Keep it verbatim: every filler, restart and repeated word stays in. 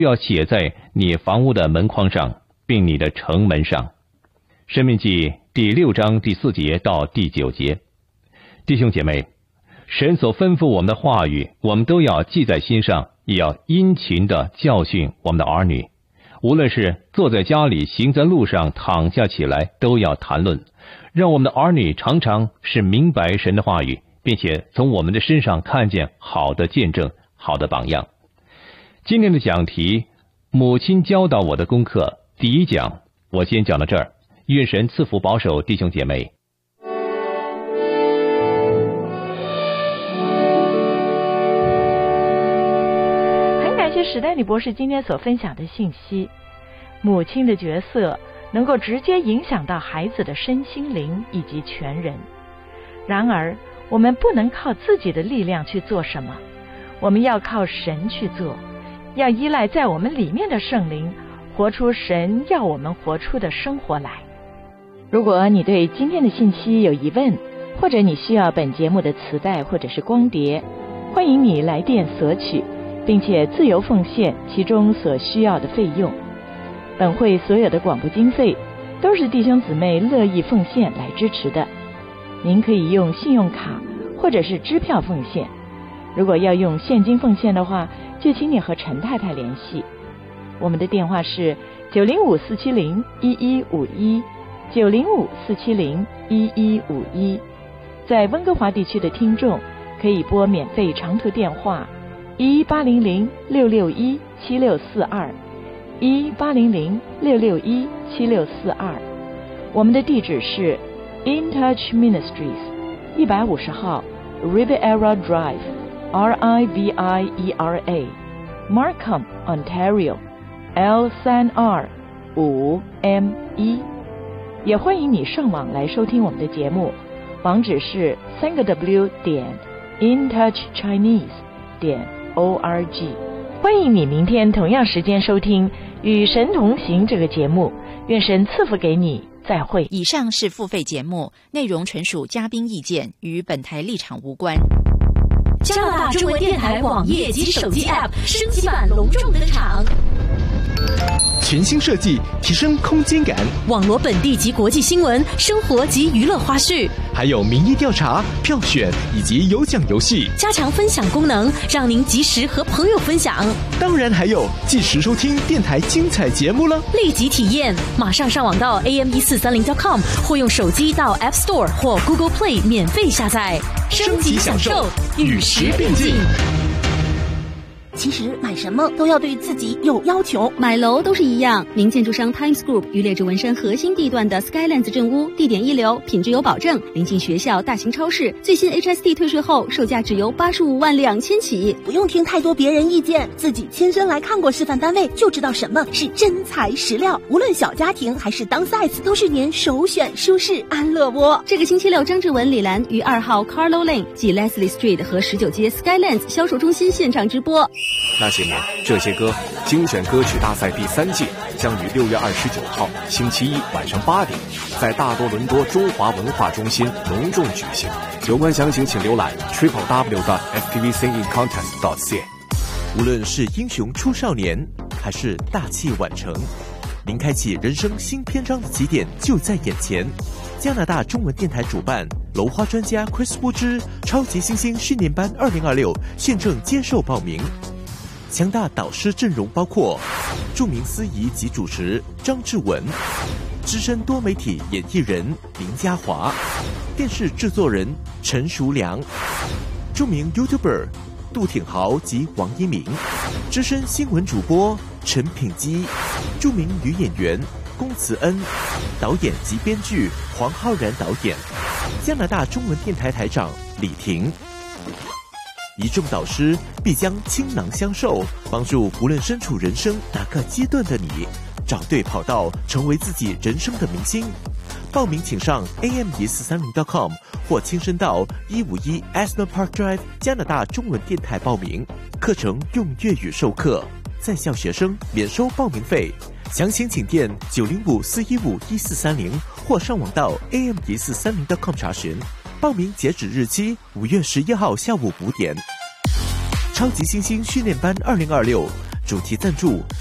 要写在你房屋的门框上，并你的城门上。申命记第六章第四节到第九节。弟兄姐妹，神所吩咐我们的话语，我们都要记在心上，也要殷勤地教训我们的儿女。无论是坐在家里，行在路上，躺下起来，都要谈论，让我们的儿女常常是明白神的话语，并且从我们的身上看见好的见证，好的榜样。今天的讲题，母亲教导我的功课，第一讲，我先讲到这儿。愿神赐福保守弟兄姐妹。 很感谢史丹利博士今天所分享的信息。母亲的角色能够直接影响到孩子的身心灵以及全人。然而，我们不能靠自己的力量去做什么，我们要靠神去做，要依赖在我们里面的圣灵，活出神要我们活出的生活来。如果你对今天的信息有疑问，或者你需要本节目的磁带或者是光碟，欢迎你来电索取，并且自由奉献其中所需要的费用。本会所有的广播经费都是弟兄姊妹乐意奉献来支持的。您可以用信用卡或者是支票奉献，如果要用现金奉献的话，就请你和陈太太联系。我们的电话是九零五四七零一一五一。九零五四七零一一五一，在温哥华地区的听众可以拨免费长途电话一八零零六六一七六四二一八零零六六一七六四二。我们的地址是 In Touch Ministries 一百五十号 Riviera Drive R I V I E R A Markham Ontario L 三 R 五 M 一。也欢迎你上网来收听我们的节目，网址是三个 W 点 intouchchinese 点 org。欢迎你明天同样时间收听《与神同行》这个节目，愿神赐福给你，再会。 以上是付费节目，内容纯属嘉宾意见，与本台立场无关。 加拿大中文电台网页及手机 App 升级版隆重登场。 全新设计，提升空间感。 网罗本地及国际新闻、生活及娱乐花絮， 还有民意调查、票选以及有奖游戏。 加强分享功能，让您及时和朋友分享。 当然还有即时收听电台精彩节目了。 立即体验，马上上网到 A M 一四三零 点 com 或用手机到 App Store 或 Google Play 免费下载，升级享受，与时并进。 其实买什么都要对自己有要求， 买楼都是一样。名建筑商 Times Group 于列治文山核心地段的 Skylands 镇屋，地点一流，品质有保证，临近学校、大型超市，最新 H S T 退税后，售价只由八十五万两千起。 不用听太多别人意见，自己亲身来看过示范单位，就知道什么是真材实料。无论小家庭还是downsize，都是您首选舒适安乐窝。 这个星期六，张志文、李兰于二号 Carlo Lane 及 Leslie Street 和十九街 Skylands 销售中心现场直播。 那些年，这些歌精选歌曲大赛第三届将于六月二十九号星期一晚上八点，在大多伦多中华文化中心隆重举行。有关详情请浏览 triple w dot f t v singing contest dot c a。 无论是英雄出少年，还是大器晚成，您开启人生新篇章的起点就在眼前。加拿大中文电台主办楼花专家 Chris Wu 之超级星星训练班二零二六现正接受报名。强大导师阵容包括著名司仪及主持张志文，资深多媒体演艺人林嘉华，电视制作人陈淑良，著名 YouTuber 杜挺豪及王一鸣，资深新闻主播陈品基，著名女演员龚慈恩，导演及编剧黄浩然导演，加拿大中文电台台长李婷。一众导师必将倾囊相授，帮助无论身处人生哪个阶段的你，找对跑道，成为自己人生的明星。报名请上 A M 一四三零 点 com 或亲身到一五一 Aston Park Drive 加拿大中文电台报名。课程用粤语授课，在校学生免收报名费。详情请电九零五四一五一四三零或上网到 A M 一四三零 点 com 查询。报名截止日期五月十一号下午五点。超级星星训练班二零二六主题赞助